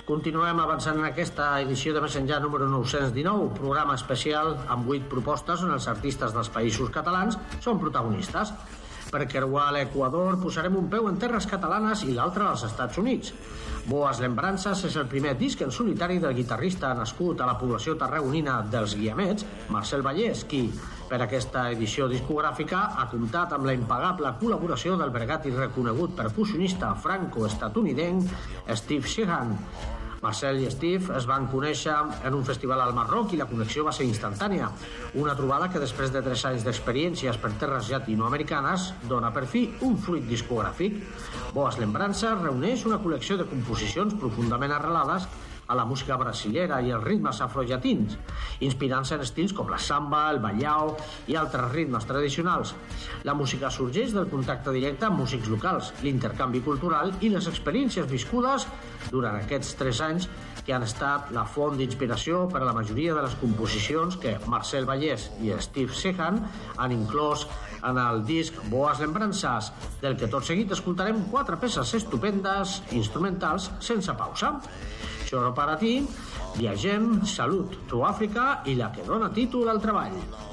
Continuem avançant en aquesta edició de Més Enllà número 919, programa especial amb 8 propostes on els artistes dels països catalans són protagonistes. Per creuar l'Equador posarem un peu en terres catalanes i l'altre als Estats Units. Boas Lembrances és el primer disc en solitari del guitarrista nascut a la població tarragonina dels Guiamets, Marcel Vallès, qui, per aquesta edició discogràfica, ha comptat amb la impagable col·laboració del bergat i reconegut percussionista franco-estatunidenc Steve Sheehan. Marcel i Steve es van conèixer en un festival al Marroc i la connexió va ser instantània. Una trobada que després de 3 anys d'experiències per terres llatinoamericanes dona per fi un fruit discogràfic. Boas Lembrances reuneix una col·lecció de composicions profundament arrelades a la música brasilera i els ritmes afrollatins, inspirant-se en estils com la samba, el ballao i altres ritmes tradicionals. La música sorgeix del contacte directe amb músics locals, l'intercanvi cultural i les experiències viscudes durant aquests 3 anys que han estat la font d'inspiració per a la majoria de les composicions que Marcel Vallès i Steve Sheehan han inclòs en el disc Boas Lembrances, del que tot seguit escoltarem 4 peces estupendes, instrumentals, sense pausa. Lloro para ti, Viagem, Salut, Tu Àfrica i la que dona títol al treball.